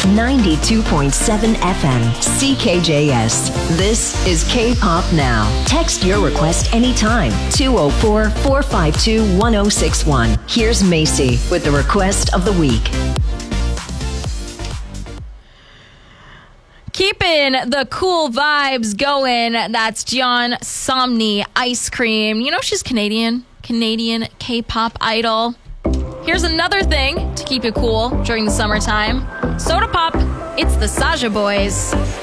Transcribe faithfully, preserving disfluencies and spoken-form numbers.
ninety-two point seven F M, C K J S. This is K-Pop Now. Text your request anytime. two oh four, four five two, one oh six one. Here's Macy with the request of the week. Keeping the cool vibes going, that's John Somney, Ice Cream. You know she's Canadian, Canadian K-pop idol. Here's another thing to keep you cool during the summertime. Soda Pop, it's the Saja Boys.